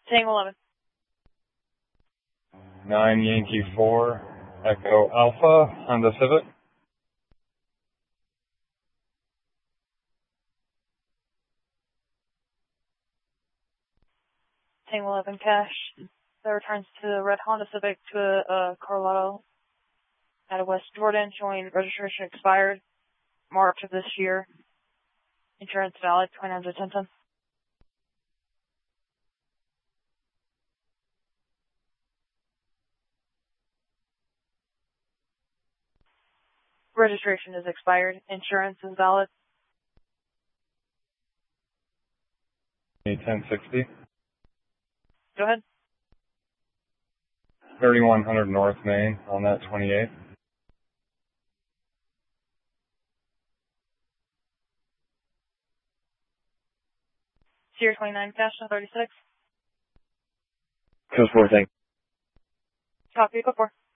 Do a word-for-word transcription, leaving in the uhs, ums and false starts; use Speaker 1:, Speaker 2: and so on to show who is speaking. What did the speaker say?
Speaker 1: Tango eleven.
Speaker 2: nine Yankee four, Echo Alpha, Honda Civic.
Speaker 1: Tango eleven cash. That returns to the red Honda Civic to a, a Carlotto out of West Jordan, showing registration expired March of this year. Insurance valid, twenty nine ten ten. Registration is expired. Insurance is valid.
Speaker 2: ten sixty.
Speaker 1: Go ahead.
Speaker 2: thirty-one hundred North Main on that twenty-eight.
Speaker 1: Sierra twenty-nine cash, no thirty-six.
Speaker 3: Code four, thanks.
Speaker 1: Copy, go four.